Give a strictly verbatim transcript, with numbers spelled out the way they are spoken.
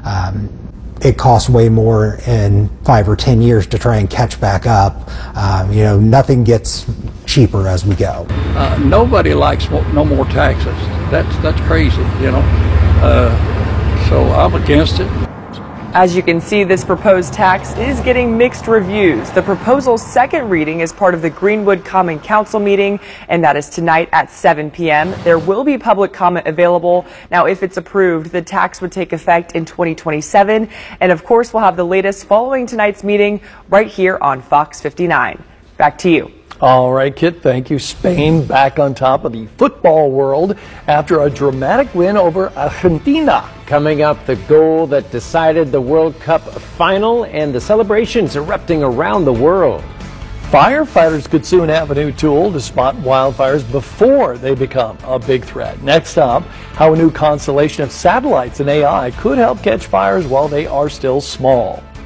um, it costs way more in five or ten years to try and catch back up. Um, you know, nothing gets cheaper as we go. Uh, nobody likes no more taxes. That's that's crazy, you know. Uh, so I'm against it. As you can see, this proposed tax is getting mixed reviews. The proposal's second reading is part of the Greenwood Common Council meeting, and that is tonight at seven p m There will be public comment available. Now, if it's approved, the tax would take effect in twenty twenty-seven. And of course, we'll have the latest following tonight's meeting right here on Fox fifty-nine. Back to you. All right, Kit, thank you. Spain back on top of the football world after a dramatic win over Argentina. Coming up, the goal that decided the World Cup final and the celebrations erupting around the world. Firefighters could soon have a new tool to spot wildfires before they become a big threat. Next up, how a new constellation of satellites and A I could help catch fires while they are still small.